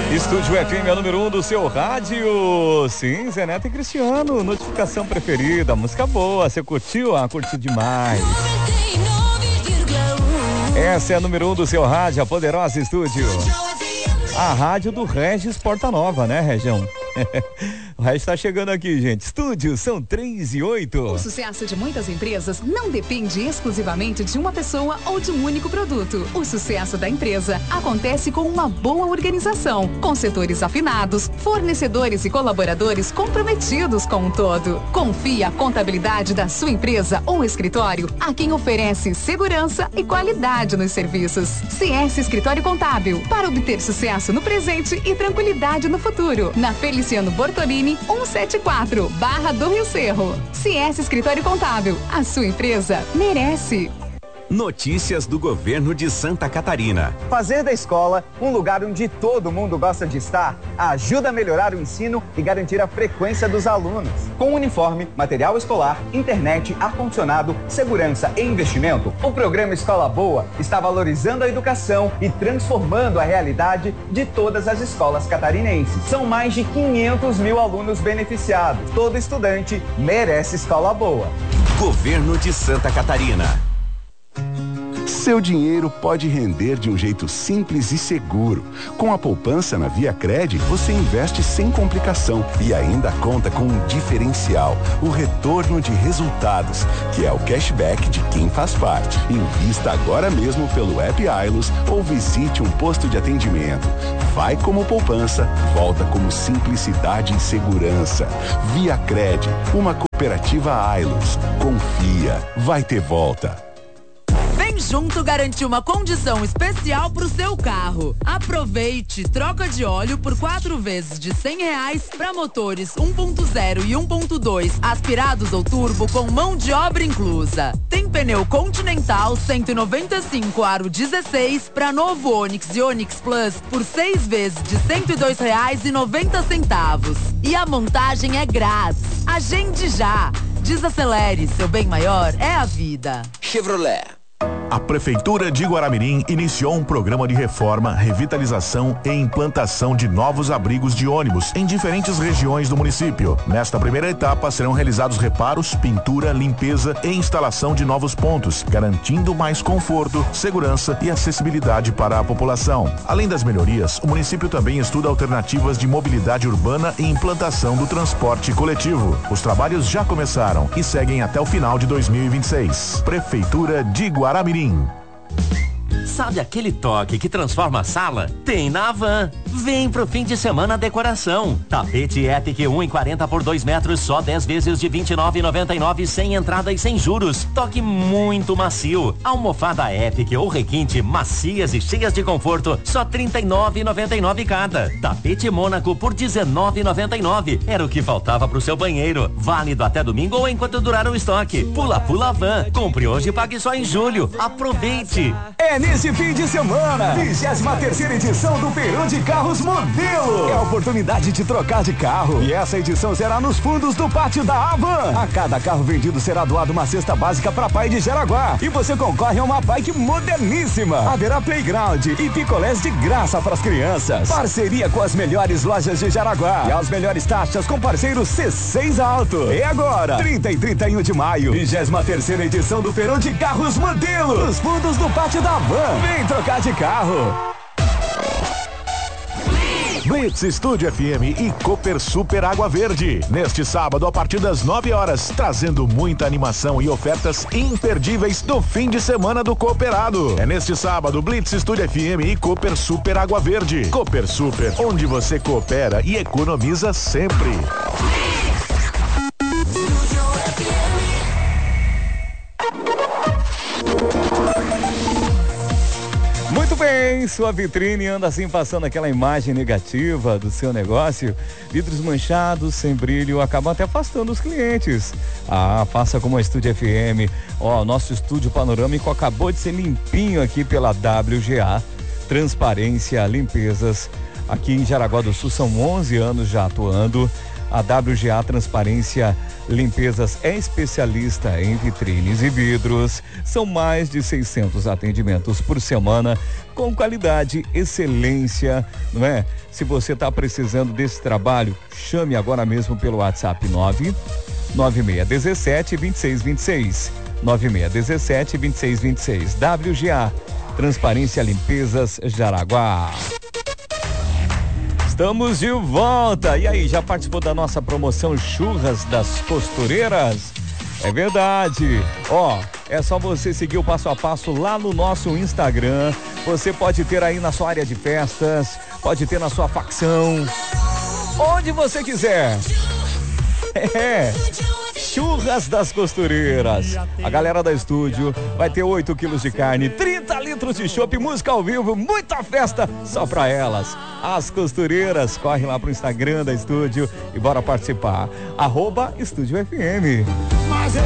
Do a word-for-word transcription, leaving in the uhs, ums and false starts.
Estúdio F M é o número um do seu rádio. Sim, Zé Neto e Cristiano, notificação preferida, música boa, você curtiu? Ah, curtiu demais. Essa é a número um do seu rádio, a poderosa Estúdio. A rádio do Regis Porta Nova, né, Região? O Regis tá chegando aqui, gente. Estúdio, são três e oito. O sucesso de muitas empresas não depende exclusivamente de uma pessoa ou de um único produto. O sucesso da empresa acontece com uma boa organização, com setores afinados, fornecedores e colaboradores comprometidos com o todo. Confie a contabilidade da sua empresa ou escritório a quem oferece segurança e qualidade nos serviços. C S Escritório Contábil, para obter sucesso no presente e tranquilidade no futuro. Na Feliciano Bortolini, cento e setenta e quatro, Barra do Rio Cerro. C S Escritório Contábil, a sua empresa merece. Notícias do governo de Santa Catarina. Fazer da escola um lugar onde todo mundo gosta de estar ajuda a melhorar o ensino e garantir a frequência dos alunos. Com uniforme, material escolar, internet, ar-condicionado, segurança e investimento, o programa Escola Boa está valorizando a educação e transformando a realidade de todas as escolas catarinenses. São mais de quinhentos mil alunos beneficiados. Todo estudante merece escola boa. Governo de Santa Catarina. Seu dinheiro pode render de um jeito simples e seguro. Com a poupança na ViaCred, você investe sem complicação e ainda conta com um diferencial, o retorno de resultados, que é o cashback de quem faz parte. Invista agora mesmo pelo app Ailos ou visite um posto de atendimento. Vai como poupança, volta como simplicidade e segurança. ViaCred, uma cooperativa Ailos. Confia, vai ter volta. Vem junto garantir uma condição especial pro seu carro. Aproveite, troca de óleo por quatro vezes de cem reais para motores um ponto zero e um ponto dois aspirados ou turbo com mão de obra inclusa. Tem pneu Continental cento e noventa e cinco aro dezesseis para novo Onix e Onix Plus por seis vezes de cento e dois reais e noventa centavos. E a montagem é grátis. Agende já. Desacelere, seu bem maior é a vida. Chevrolet. A Prefeitura de Guaramirim iniciou um programa de reforma, revitalização e implantação de novos abrigos de ônibus em diferentes regiões do município. Nesta primeira etapa serão realizados reparos, pintura, limpeza e instalação de novos pontos, garantindo mais conforto, segurança e acessibilidade para a população. Além das melhorias, o município também estuda alternativas de mobilidade urbana e implantação do transporte coletivo. Os trabalhos já começaram e seguem até o final de dois mil e vinte e seis. Prefeitura de Guaramirim. Sabe aquele toque que transforma a sala? Tem na Havan. Vem pro fim de semana decoração. Tapete Epic um e quarenta por dois metros, só dez vezes de vinte e nove e noventa e nove, sem entrada e sem juros. Toque muito macio. Almofada Epic ou requinte, macias e cheias de conforto, só trinta e nove e noventa e nove cada. Tapete Mônaco por dezenove e noventa e nove. Era o que faltava pro seu banheiro. Válido até domingo ou enquanto durar o estoque. Pula Pula Havan. Compre hoje e pague só em julho. Aproveite. É nesse fim de semana, vigésima terceira edição do Feirão de Carros Modelo. É a oportunidade de trocar de carro. E essa edição será nos fundos do pátio da Havan. A cada carro vendido será doado uma cesta básica para pai de Jaraguá. E você concorre a uma bike moderníssima. Haverá playground e picolés de graça para as crianças. Parceria com as melhores lojas de Jaraguá. E as melhores taxas com parceiro C seis Alto. E agora, trinta e trinta e um de maio, vigésima terceira edição do Feirão de Carros Modelo. Nos fundos do pátio da Havan. Vem trocar de carro. Blitz Estúdio F M e Cooper Super Água Verde. Neste sábado, a partir das nove horas, trazendo muita animação e ofertas imperdíveis do fim de semana do Cooperado. É neste sábado, Blitz Estúdio F M e Cooper Super Água Verde. Cooper Super, onde você coopera e economiza sempre. Muito bem, sua vitrine anda assim passando aquela imagem negativa do seu negócio. Vidros manchados, sem brilho, acabam até afastando os clientes. Ah, faça como a Estúdio F M. Ó, nosso estúdio panorâmico acabou de ser limpinho aqui pela W G A. Transparência, limpezas. Aqui em Jaraguá do Sul são onze anos já atuando. A W G A Transparência Limpezas é especialista em vitrines e vidros. São mais de seiscentos atendimentos por semana, com qualidade, excelência, não é? Se você está precisando desse trabalho, chame agora mesmo pelo WhatsApp nove nove seis um sete, dois seis dois seis. nove seis um sete, dois seis dois seis. W G A Transparência Limpezas Jaraguá. Estamos de volta. E aí, já participou da nossa promoção Churras das Costureiras? É verdade. Ó, é só você seguir o passo a passo lá no nosso Instagram. Você pode ter aí na sua área de festas, pode ter na sua facção, onde você quiser. É. Churras das Costureiras. A galera da estúdio vai ter oito quilos de carne, trinta litros de chopp, música ao vivo, muita festa só pra elas. As Costureiras, corre lá pro Instagram da estúdio e bora participar. Arroba Estúdio F M.